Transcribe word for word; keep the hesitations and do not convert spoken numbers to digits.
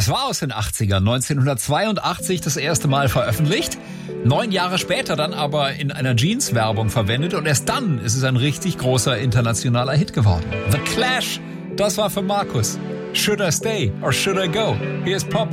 war aus den achtzigern, neunzehnhundertzweiundachtzig das erste Mal veröffentlicht. Neun Jahre später dann aber in einer Jeans-Werbung verwendet und erst dann ist es ein richtig großer internationaler Hit geworden. The Clash, das war für Markus. Should I stay or should I go? Hier ist Pop